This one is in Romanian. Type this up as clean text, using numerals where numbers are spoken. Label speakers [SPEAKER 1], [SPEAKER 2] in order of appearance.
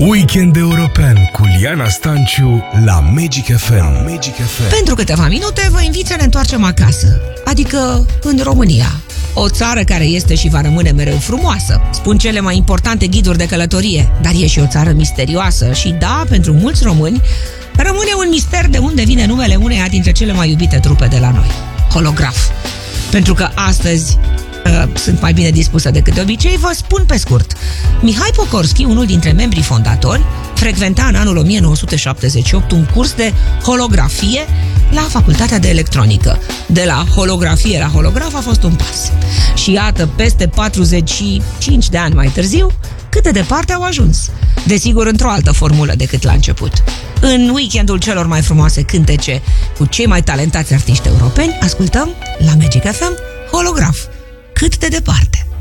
[SPEAKER 1] Weekend European cu Liana Stanciu la Magic FM.
[SPEAKER 2] Pentru câteva minute vă invit să ne întoarcem acasă, adică în România. O țară care este și va rămâne mereu frumoasă. Spun cele mai importante ghiduri de călătorie, dar e și o țară misterioasă și da, pentru mulți români, rămâne un mister de unde vine numele uneia dintre cele mai iubite trupe de la noi, Holograf. Pentru că astăzi sunt mai bine dispusă decât de obicei, vă spun pe scurt. Mihai Pocorski, unul dintre membrii fondatori, frecventa în anul 1978 un curs de holografie la Facultatea de Electronică. De la holografie la holograf a fost un pas. Și iată, peste 45 de ani mai târziu, cât de departe au ajuns. Desigur, într-o altă formulă decât la început. În weekendul celor mai frumoase cântece cu cei mai talentați artiști europeni, ascultăm la Magic FM Holograf. Cât de departe.